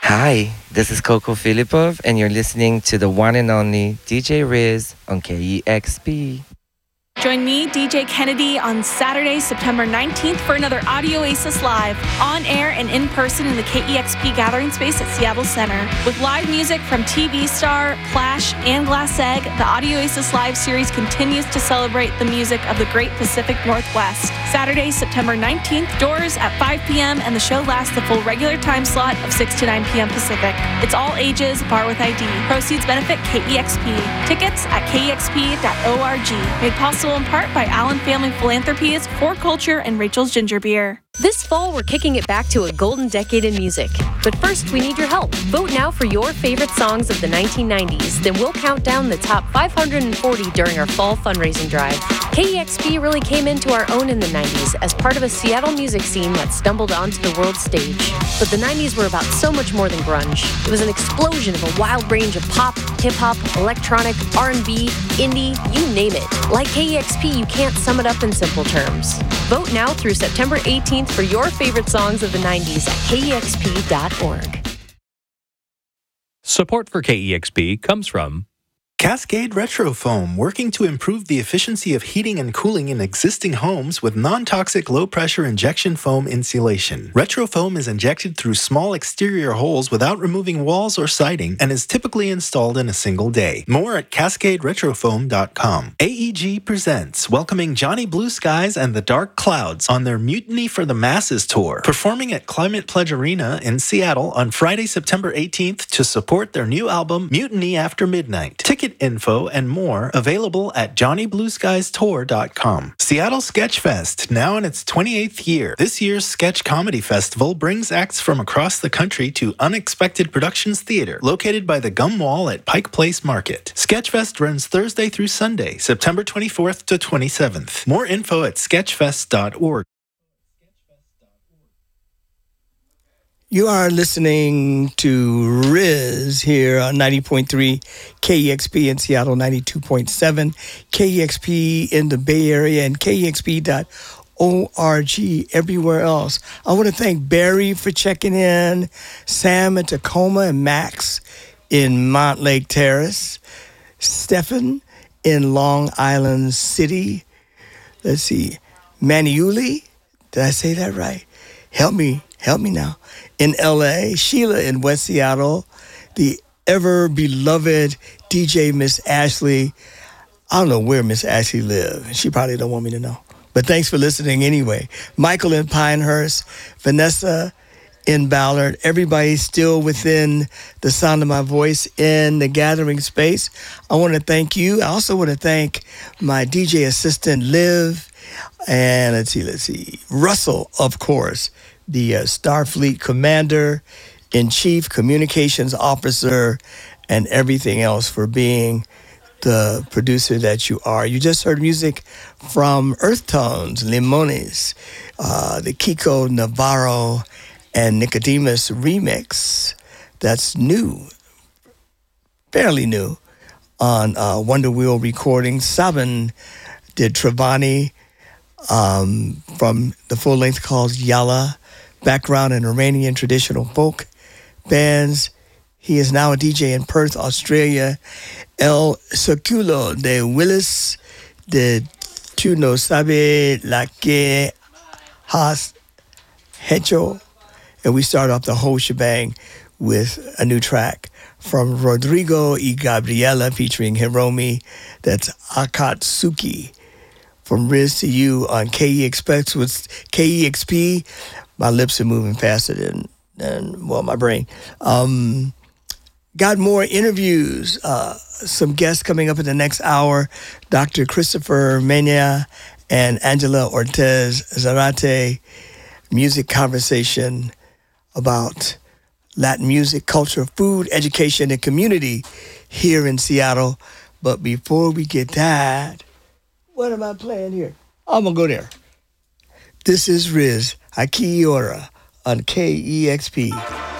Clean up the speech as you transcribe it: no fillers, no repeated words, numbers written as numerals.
Hi, this is Coco Filipov, and you're listening to the one and only DJ Riz on KEXP. Join me, DJ Kennedy, on Saturday, September 19th for another Audio Oasis Live, on air and in person in the KEXP Gathering Space at Seattle Center. With live music from TV Star, Clash, and Glass Egg, the Audio Oasis Live series continues to celebrate the music of the Great Pacific Northwest. Saturday, September 19th, doors at 5 p.m., and the show lasts the full regular time slot of 6 to 9 p.m. Pacific. It's all ages, bar with ID. Proceeds benefit KEXP. Tickets at kexp.org. Made possible in part by Allen Family Philanthropies, For Culture, and Rachel's Ginger Beer. This fall, we're kicking it back to a golden decade in music. But first, we need your help. Vote now for your favorite songs of the 1990s. Then we'll count down the top 540 during our fall fundraising drive. KEXP really came into our own in the 90s as part of a Seattle music scene that stumbled onto the world stage. But the 90s were about so much more than grunge. It was an explosion of a wild range of pop, hip-hop, electronic, R&B, indie, you name it. Like KEXP, you can't sum it up in simple terms. Vote now through September 18th for your favorite songs of the 90s at kexp.org. Support for KEXP comes from Cascade Retrofoam, working to improve the efficiency of heating and cooling in existing homes with non-toxic low-pressure injection foam insulation. Retrofoam is injected through small exterior holes without removing walls or siding and is typically installed in a single day. More at cascaderetrofoam.com. AEG presents welcoming Johnny Blue Skies and the Dark Clouds on their Mutiny for the Masses tour, performing at Climate Pledge Arena in Seattle on Friday, September 18th to support their new album, Mutiny After Midnight. Ticket info and more available at johnnyblueskiestour.com. Seattle Sketchfest, now in its 28th year. This year's Sketch Comedy Festival brings acts from across the country to Unexpected Productions Theater, located by the Gum Wall at Pike Place Market. Sketchfest runs Thursday through Sunday, September 24th to 27th. More info at sketchfest.org. You are listening to Riz here on 90.3 KEXP in Seattle, 92.7 KEXP in the Bay Area, and KEXP.org everywhere else. I want to thank Barry for checking in, Sam in Tacoma, and Max in Montlake Terrace, Stefan in Long Island City. Let's see, Maniuli, did I say that right? Help me now. In LA, Sheila in West Seattle, the ever beloved DJ Miss Ashley. I don't know where Miss Ashley lives. She probably don't want me to know. But thanks for listening anyway. Michael in Pinehurst, Vanessa in Ballard, everybody still within the sound of my voice in the gathering space. I want to thank you. I also want to thank my DJ assistant, Liv, and let's see, Russell, of course, the Starfleet Commander-in-Chief, Communications Officer, and everything else for being the producer that you are. You just heard music from Earth Tones, Limones, the Kiko Navarro and Nicodemus remix. That's new, fairly new, on Wonder Wheel Recordings. Saban did Travani from the full length called Yala, background in Iranian traditional folk bands. He is now a DJ in Perth, Australia. El Circulo de Willis de Tu no sabe la que has hecho. And we start off the whole shebang with a new track from Rodrigo y Gabriela featuring Hiromi. That's Akatsuki. From Riz to You on KEXP with KEXP. My lips are moving faster than my brain. Got more interviews. Some guests coming up in the next hour. Dr. Christopher Mena and Angela Ortez Zarate. Music conversation about Latin music, culture, food, education, and community here in Seattle. But before we get that, what am I playing here? I'm going to go there. This is Riz Akiora on KEXP.